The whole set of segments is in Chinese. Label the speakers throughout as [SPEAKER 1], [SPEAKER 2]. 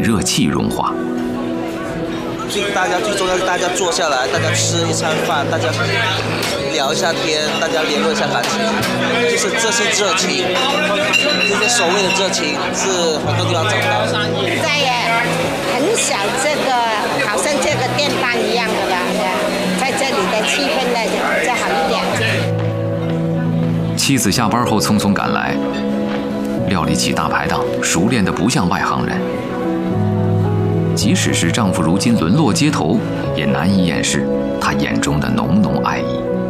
[SPEAKER 1] 热气融化。
[SPEAKER 2] 大家最重要是大家坐下来，大家吃一餐饭，大家聊一下天，大家联络一下感情，就是这些热情，这些所谓的热情是很多地方找不到的。
[SPEAKER 3] 现在也很少这个，好像这个店档一样的了，在这里的气氛呢再好一点。
[SPEAKER 1] 妻子下班后匆匆赶来，料理起大排档，熟练得不像外行人。即使是丈夫如今沦落街头，也难以掩饰她眼中的浓浓爱意。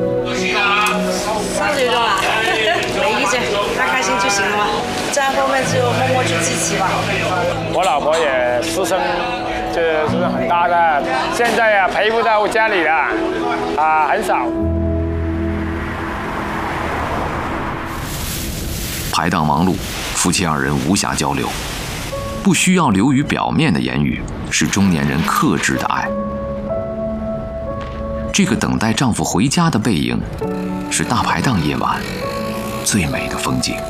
[SPEAKER 4] 上这种啊，没意见，他开心就行了嘛。这样后面就默默去支持吧。
[SPEAKER 5] 我老婆也私生就是很大的，现在呀陪不到家里了，很少。
[SPEAKER 1] 排档忙碌，夫妻二人无暇交流。不需要流于表面的言语，是中年人克制的爱。这个等待丈夫回家的背影，是大排档夜晚最美的风景。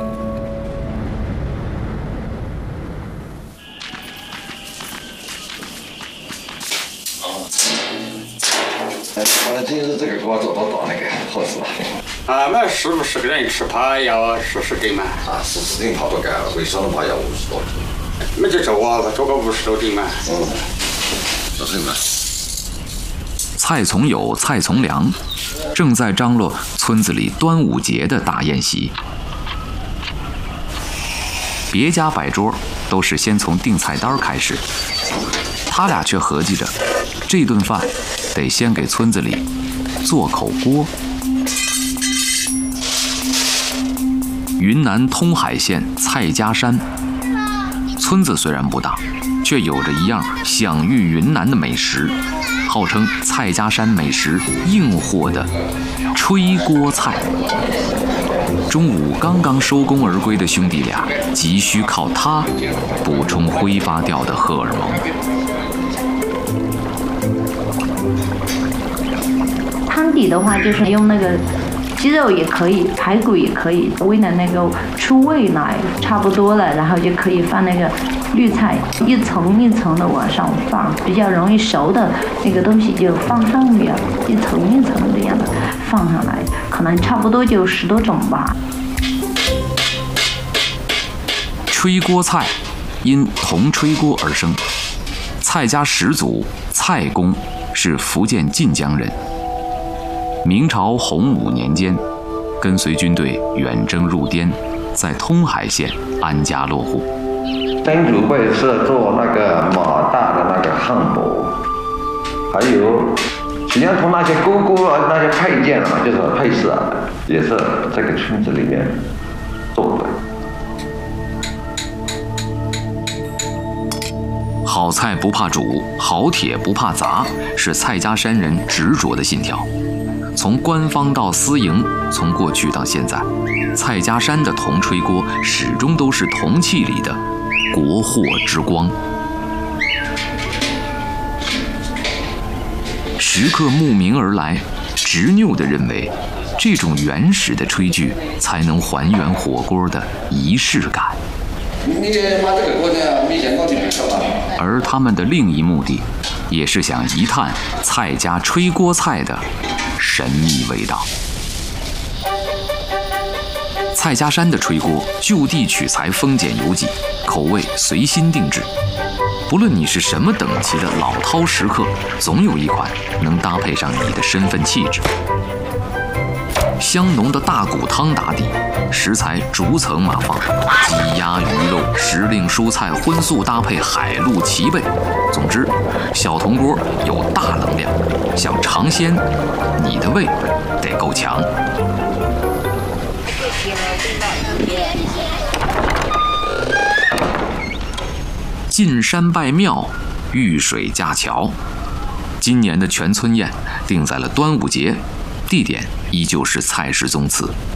[SPEAKER 6] 今日这个给我做多大那个好吃吧？
[SPEAKER 5] 那10个人吃，他要40斤嘛。
[SPEAKER 6] 40斤跑多干，为什么要50多斤？
[SPEAKER 5] 那就做个50多斤嘛。
[SPEAKER 6] 这是嘛？
[SPEAKER 1] 蔡从友、蔡从良正在张罗村子里端午节的大宴席。别家摆桌都是先从订菜单开始，他俩却合计着，这顿饭得先给村子里做口锅。云南通海县蔡家山村子虽然不大，却有着一样享誉云南的美食，号称蔡家山美食硬货的吹锅菜。中午刚刚收工而归的兄弟俩，急需靠它补充挥发掉的荷尔蒙。
[SPEAKER 7] 汤底的话，就是用那个鸡肉也可以，排骨也可以，为了那个出味来差不多了，然后就可以放那个绿菜，一层一层的往上放，比较容易熟的那个东西就放上面，一层一层这样的放上来，可能差不多就10多种吧。
[SPEAKER 1] 吹锅菜因铜吹锅而生，蔡家始祖蔡公是福建晋江人。明朝洪武年间，跟随军队远征入滇，在通海县安家落户。
[SPEAKER 6] 曾祖辈是做那个马大的那个汉堡，还有实际上从那些锅那些配件啊，就是配饰啊，也是这个村子里面做的。
[SPEAKER 1] 好菜不怕煮，好铁不怕砸，是蔡家山人执着的信条。从官方到私营，从过去到现在，蔡家山的铜吹锅始终都是铜器里的国货之光。食客慕名而来，执拗地认为，这种原始的炊具才能还原火锅的仪式感。而他们的另一目的，也是想一探蔡家吹锅菜的神秘味道。蔡家山的吹锅就地取材，丰俭由己，口味随心定制。不论你是什么等级的老饕食客，总有一款能搭配上你的身份气质。香浓的大骨汤打底，食材逐层码放，鸡鸭鱼肉、时令蔬菜荤素搭配，海陆齐备。总之，小铜锅有大能量，想尝鲜，你的胃得够强。进山拜庙，遇水架桥。今年的全村宴定在了端午节，地点依旧是蔡氏宗祠。